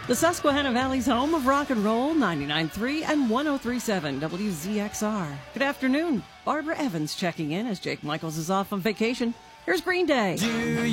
The Susquehanna Valley's home of rock and roll, 99.3 and 103.7 WZXR. Good afternoon. Barbara Evans checking in as Jake Michaels is off on vacation. Here's Green Day. Do